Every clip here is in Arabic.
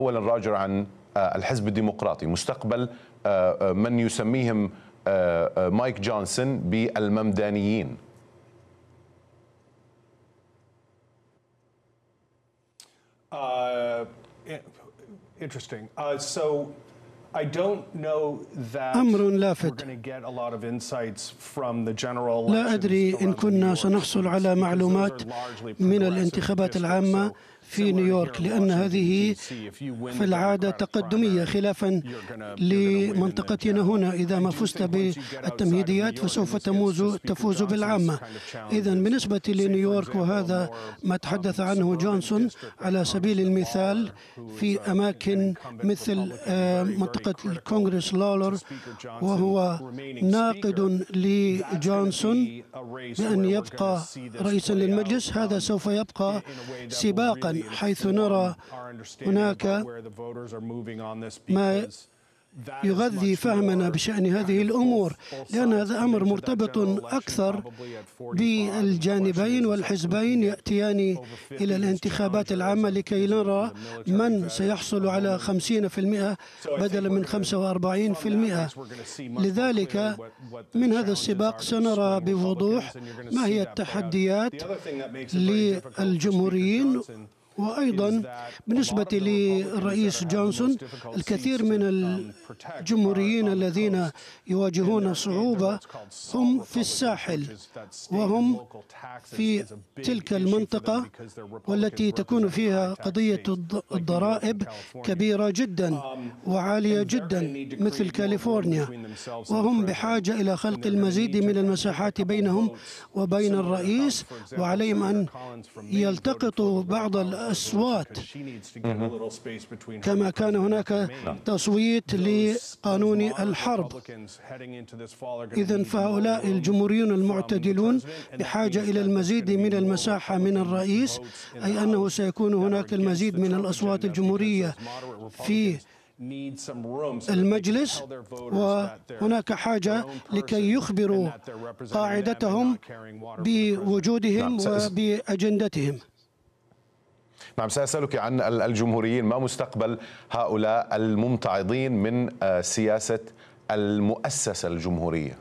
أولا راجر عن الحزب الديمقراطي، مستقبل من يسميهم مايك جونسون بالممدانيين. Interesting. So I don't know that أمر لافت. لا أدري إن كنا سنحصل على معلومات من الانتخابات العامة في نيويورك، لأن هذه في العادة تقدمية خلافا لمنطقتنا هنا. إذا ما فزت بالتمهيديات فسوف تفوز بالعامة. إذا بالنسبة لنيويورك، وهذا ما تحدث عنه جونسون على سبيل المثال، في أماكن مثل منطقة الكونغرس لولر، وهو ناقد لجونسون بأن يبقى رئيسا للمجلس، هذا سوف يبقى سباقا، حيث نرى هناك ما يغذي فهمنا بشأن هذه الأمور، لأن هذا أمر مرتبط أكثر بالجانبين والحزبين يأتيان إلى الانتخابات العامة لكي نرى من سيحصل على 50% بدلا من 45%. لذلك من هذا السباق سنرى بوضوح ما هي التحديات للجمهوريين. وأيضا بالنسبة للرئيس جونسون، الكثير من الجمهوريين الذين يواجهون صعوبة هم في الساحل، وهم في تلك المنطقة والتي تكون فيها قضية الضرائب كبيرة جدا وعالية جدا مثل كاليفورنيا، وهم بحاجة إلى خلق المزيد من المساحات بينهم وبين الرئيس، وعليهم أن يلتقطوا بعض الأصوات كما كان هناك تصويت لقانون الحرب. إذن فهؤلاء الجمهوريون المعتدلون بحاجة إلى المزيد من المساحة من الرئيس، أي أنه سيكون هناك المزيد من الأصوات الجمهورية في المجلس، وهناك حاجة لكي يخبروا قاعدتهم بوجودهم وبأجندتهم. نعم، سأسألك عن الجمهوريين. ما مستقبل هؤلاء الممتعضين من سياسة المؤسسة الجمهورية؟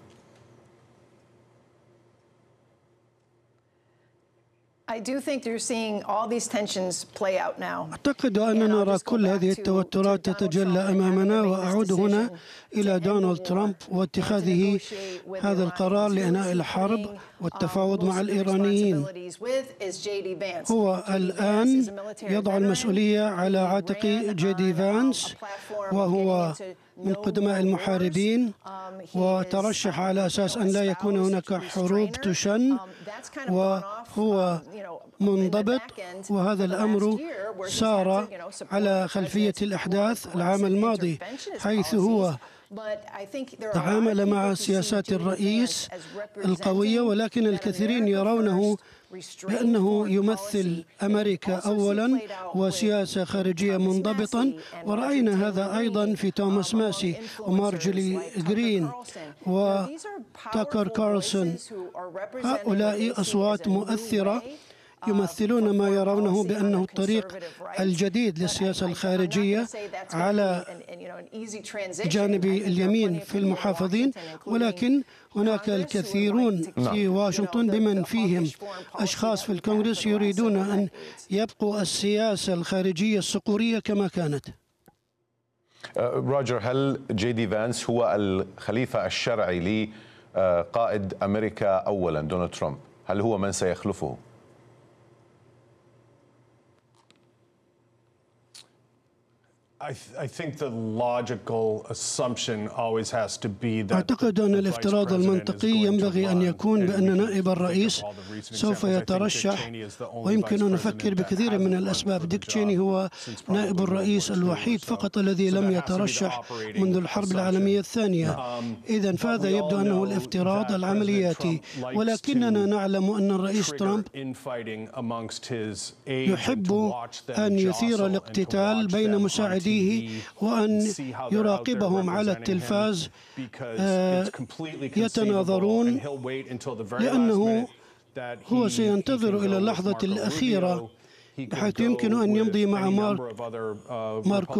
أعتقد أننا نرى كل هذه التوترات تتجلى أمامنا، وأعود هنا إلى دونالد ترامب واتخاذه هذا القرار لإنهاء الحرب والتفاوض مع الإيرانيين. هو الآن يضع المسؤولية على عاتق جي دي فانس، وهو من قدماء المحاربين، وترشح على أساس أن لا يكون هناك حروب تشن، وهو منضبط. وهذا الأمر سار على خلفية الأحداث العام الماضي، حيث هو تعامل مع سياسات الرئيس القوية، ولكن الكثيرين يرونه بأنه يمثل أمريكا أولا وسياسة خارجية منضبطا. ورأينا هذا أيضا في توماس ماسي ومارجولي غرين وتاكر كارلسون. هؤلاء أصوات مؤثرة يمثلون ما يرونه بأنه الطريق الجديد للسياسة الخارجية على جانب اليمين في المحافظين، ولكن هناك الكثيرون في واشنطن بمن فيهم أشخاص في الكونغرس يريدون أن يبقوا السياسة الخارجية الصقورية كما كانت. روجر، هل جي دي فانس هو الخليفة الشرعي لقائد أمريكا أولا دونالد ترامب؟ هل هو من سيخلفه؟ أعتقد أن الافتراض المنطقي ينبغي أن يكون بأن نائب الرئيس سوف يترشح، ويمكن أن نفكر بكثير من الأسباب. ديك تشيني هو نائب الرئيس الوحيد فقط الذي لم يترشح منذ الحرب العالمية الثانية. إذن فهذا يبدو أنه الافتراض العملياتي، ولكننا نعلم أن الرئيس ترامب يحب أن يثير الاقتتال بين مساعديه وأن يراقبهم على التلفاز يتناظرون، لأنه هو سينتظر إلى اللحظة الأخيرة بحيث يمكن أن يمضي مع ماركو